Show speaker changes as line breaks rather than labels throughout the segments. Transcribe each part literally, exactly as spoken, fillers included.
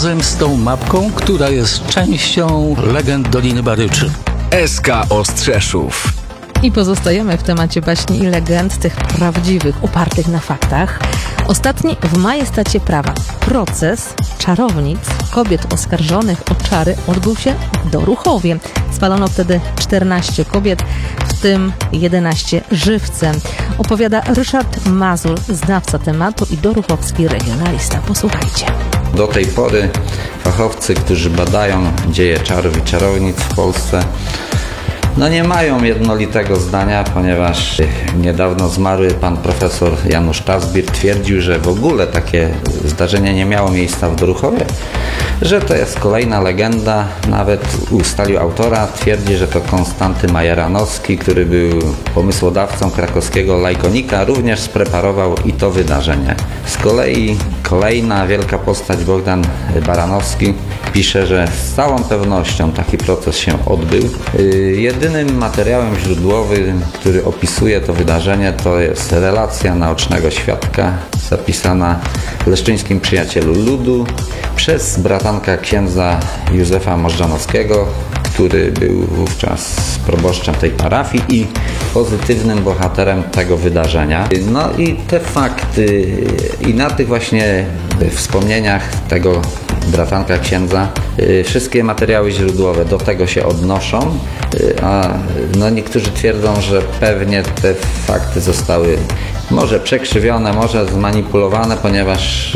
razem z tą mapką, która jest częścią legend Doliny Baryczy.
S K Ostrzeszów.
I pozostajemy w temacie baśni i legend, tych prawdziwych, opartych na faktach. Ostatni w majestacie prawa proces czarownic, kobiet oskarżonych o czary odbył się w Doruchowie. Spalono wtedy czternaście kobiet, w tym jedenaście żywcem. Opowiada Ryszard Mazur, znawca tematu i doruchowski regionalista. Posłuchajcie.
Do tej pory fachowcy, którzy badają dzieje czarów i czarownic w Polsce, no nie mają jednolitego zdania, ponieważ niedawno zmarły pan profesor Janusz Tasbir twierdził, że w ogóle takie zdarzenie nie miało miejsca w Doruchowie, że to jest kolejna legenda. Nawet ustalił autora, twierdzi, że to Konstanty Majeranowski, który był pomysłodawcą krakowskiego lajkonika, również spreparował i to wydarzenie. Z kolei kolejna wielka postać, Bogdan Baranowski, pisze, że z całą pewnością taki proces się odbył. Jedynym materiałem źródłowym, który opisuje to wydarzenie, to jest relacja naocznego świadka zapisana w Leszczyńskim Przyjacielu Ludu przez bratanka księdza Józefa Możdżanowskiego, który był wówczas proboszczem tej parafii i pozytywnym bohaterem tego wydarzenia. No i te fakty i na tych właśnie wspomnieniach tego bratanka księdza wszystkie materiały źródłowe do tego się odnoszą, a no niektórzy twierdzą, że pewnie te fakty zostały może przekrzywione, może zmanipulowane, ponieważ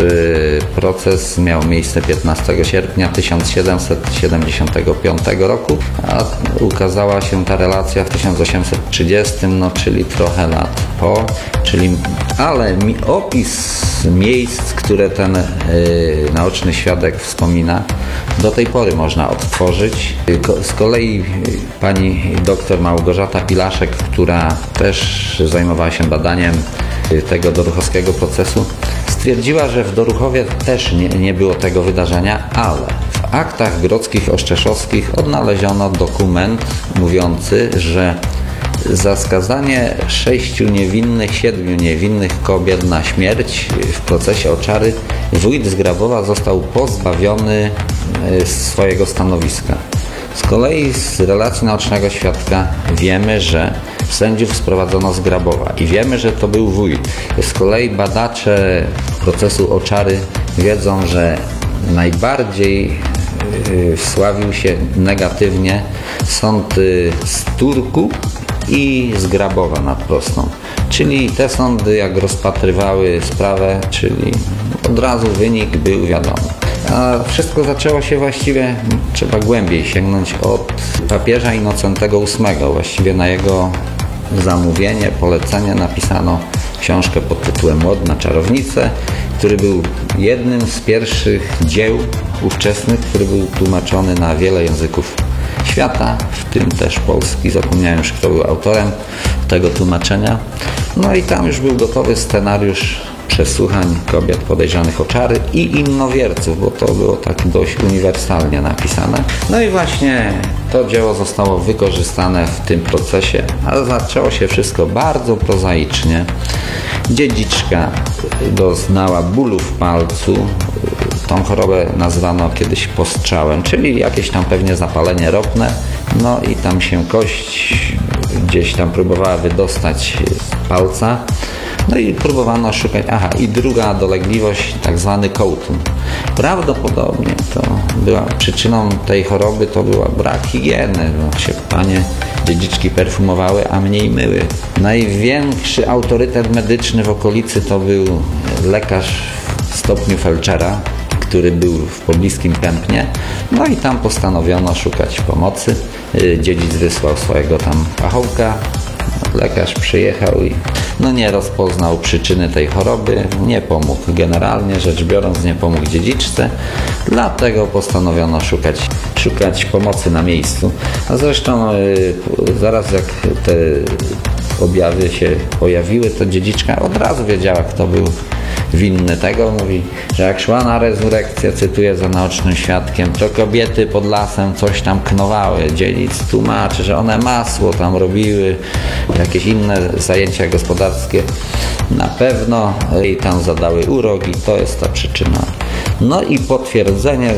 proces miał miejsce piętnastego sierpnia tysiąc siedemset siedemdziesiątego piątego roku, a ukazała się ta relacja w tysiąc osiemset trzydziestym, no czyli trochę lat po, czyli, ale mi opis miejsc, które ten y, naoczny świadek wspomina, do tej pory można odtworzyć. Z kolei pani doktor Małgorzata Pilaszek, która też zajmowała się badaniem tego doruchowskiego procesu, stwierdziła, że w Doruchowie też nie, nie było tego wydarzenia, ale w aktach grodzkich oszczeszowskich odnaleziono dokument mówiący, że za skazanie sześciu niewinnych, siedmiu niewinnych kobiet na śmierć w procesie o czary wójt z Grabowa został pozbawiony swojego stanowiska. Z kolei z relacji naocznego świadka wiemy, że sędziów sprowadzono z Grabowa i wiemy, że to był wójt. Z kolei badacze procesu o czary wiedzą, że najbardziej wsławił się negatywnie sąd z Turku i z Grabowa nad Prosną. Czyli te sądy, jak rozpatrywały sprawę, czyli od razu wynik był wiadomy. A wszystko zaczęło się właściwie, trzeba głębiej sięgnąć, od papieża Innocentego ósmego. Właściwie na jego zamówienie, polecenie napisano książkę pod tytułem Łod na czarownicę, który był jednym z pierwszych dzieł ówczesnych, który był tłumaczony na wiele języków świata, w tym też polski. Zapomniałem już, kto był autorem tego tłumaczenia. No i tam już był gotowy scenariusz przesłuchań kobiet podejrzanych o czary i innowierców, bo to było tak dość uniwersalnie napisane. No i właśnie to dzieło zostało wykorzystane w tym procesie, ale zaczęło się wszystko bardzo prozaicznie. Dziedziczka doznała bólu w palcu. Tą chorobę nazwano kiedyś postrzałem, czyli jakieś tam pewnie zapalenie ropne. No i tam się kość gdzieś tam próbowała wydostać z palca. No i próbowano szukać, aha, i druga dolegliwość, tak zwany kołtun. Prawdopodobnie to była przyczyną tej choroby, to była brak higieny, bo się panie dziedziczki perfumowały, a mniej myły. Największy autorytet medyczny w okolicy to był lekarz w stopniu felczera, który był w pobliskim Kępnie. No i tam postanowiono szukać pomocy. Dziedzic wysłał swojego tam pachołka. Lekarz przyjechał i no nie rozpoznał przyczyny tej choroby, nie pomógł, generalnie rzecz biorąc nie pomógł dziedziczce, dlatego postanowiono szukać, szukać pomocy na miejscu. A zresztą yy, zaraz jak te objawy się pojawiły, to dziedziczka od razu wiedziała, kto był winny tego. Mówi, że jak szła na rezurekcję, cytuję za naocznym świadkiem, to kobiety pod lasem coś tam knowały. Dziedzic tłumaczy, że one masło tam robiły, jakieś inne zajęcia gospodarskie. Na pewno jej tam zadały urok i to jest ta przyczyna. No i potwierdzenie